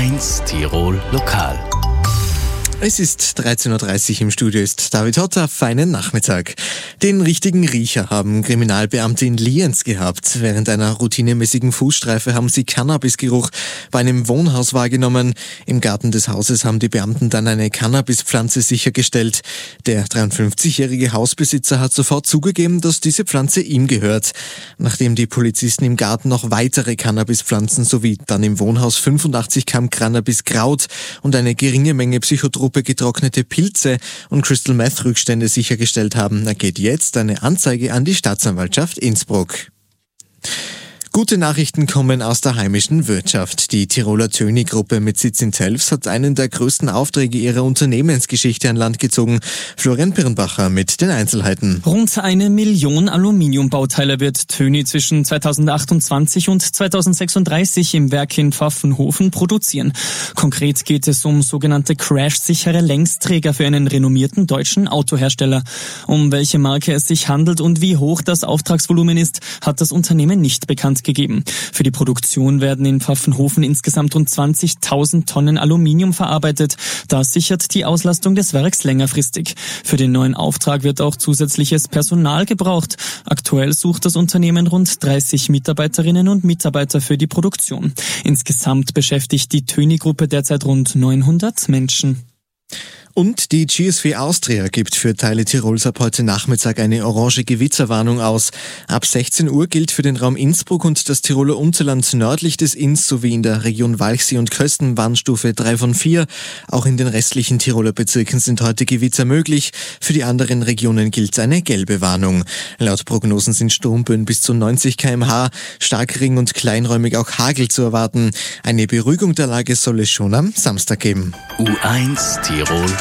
U1 Tirol Lokal. Es ist 13.30 Uhr, im Studio ist David Hotter. Feinen Nachmittag. Den richtigen Riecher haben Kriminalbeamte in Lienz gehabt. Während einer routinemäßigen Fußstreife haben sie Cannabisgeruch bei einem Wohnhaus wahrgenommen. Im Garten des Hauses haben die Beamten dann eine Cannabispflanze sichergestellt. Der 53-jährige Hausbesitzer hat sofort zugegeben, dass diese Pflanze ihm gehört. Nachdem die Polizisten im Garten noch weitere Cannabispflanzen sowie dann im Wohnhaus 85 Gramm Cannabiskraut und eine geringe Menge Psychotrope getrocknete Pilze und Crystal Meth Rückstände sichergestellt haben, ergeht jetzt eine Anzeige an die Staatsanwaltschaft Innsbruck. Gute Nachrichten kommen aus der heimischen Wirtschaft. Die Tiroler Töni-Gruppe mit Sitz in Telfs hat einen der größten Aufträge ihrer Unternehmensgeschichte an Land gezogen. Florian Pirnbacher mit den Einzelheiten. Rund 1 Million Aluminiumbauteile wird Töni zwischen 2028 und 2036 im Werk in Pfaffenhofen produzieren. Konkret geht es um sogenannte crashsichere Längsträger für einen renommierten deutschen Autohersteller. Um welche Marke es sich handelt und wie hoch das Auftragsvolumen ist, hat das Unternehmen nicht bekannt gegeben. Für die Produktion werden in Pfaffenhofen insgesamt rund 20.000 Tonnen Aluminium verarbeitet. Das sichert die Auslastung des Werks längerfristig. Für den neuen Auftrag wird auch zusätzliches Personal gebraucht. Aktuell sucht das Unternehmen rund 30 Mitarbeiterinnen und Mitarbeiter für die Produktion. Insgesamt beschäftigt die Töni-Gruppe derzeit rund 900 Menschen. Und die GSW Austria gibt für Teile Tirols ab heute Nachmittag eine orange Gewitterwarnung aus. Ab 16 Uhr gilt für den Raum Innsbruck und das Tiroler Unterland nördlich des Inns sowie in der Region Walchsee und Kösten Warnstufe 3 von 4. Auch in den restlichen Tiroler Bezirken sind heute Gewitter möglich. Für die anderen Regionen gilt eine gelbe Warnung. Laut Prognosen sind Sturmböen bis zu 90 km/h, Starkregen und kleinräumig auch Hagel zu erwarten. Eine Beruhigung der Lage soll es schon am Samstag geben. U1 Tirol